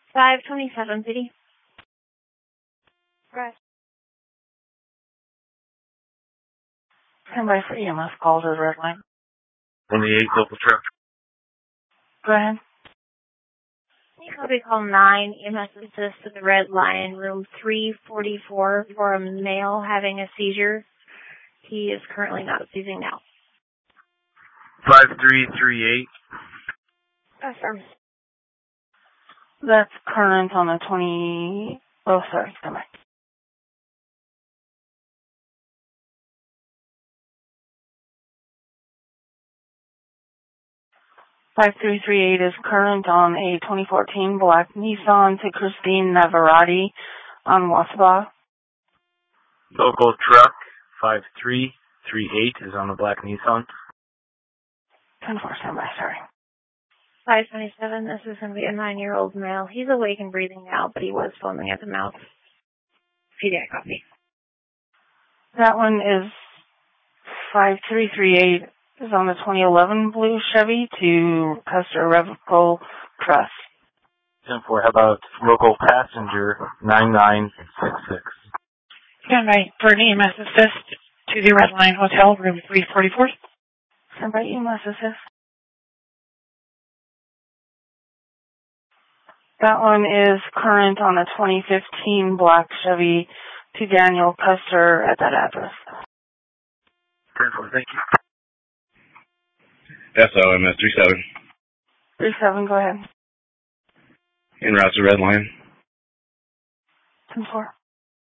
527 City. Right. Standby for EMS calls to the red line. 28 local truck. Go ahead. Copy call 9, EMS assist at the red line, room 344 for a male having a seizure. He is currently not seizing now. 5338. Affirm. That's current on the 20... Oh, sorry. Come back. (5338) is current on a 2014 black Nissan to Christine Navarrete on Wasaba. Local truck 5338 is on the black Nissan. 10-4, standby, sorry. 527, this is going to be a 9-year-old male. He's awake and breathing now, but he was foaming at the mouth. PDI copy. That one is 5338 is on the 2011 blue Chevy to Custer Revocable Crest. 10-4, how about local passenger 9966? Standby for an EMS assist to the Red Line Hotel, room 344. Standby EMS assist. That one is current on a 2015 black Chevy to Daniel Custer at that address. 10-4, thank you. SOMS 37. 37, go ahead. En route to Red Line. 10-4.